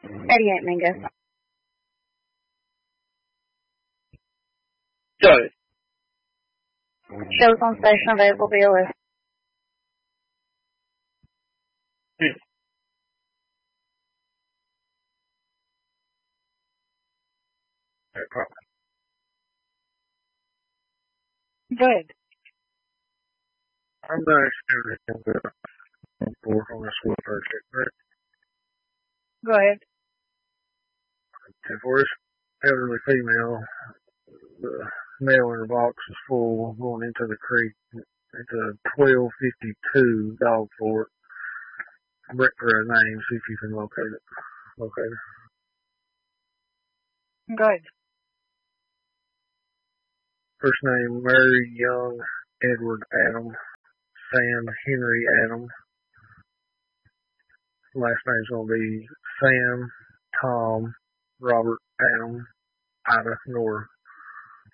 88 Mingus. Good. Shows on station available BOS. Good. I'm not sure on this one project, right? Go ahead. And for this elderly female, the mail in her box is full going into the creek. It's a 1252 dog fort. Brick for a name, see if you can locate it. Good. First name, Mary Young Edward Adam. Sam Henry Adam. Last name's going to be Sam Tom Robert Adam Ida Nora.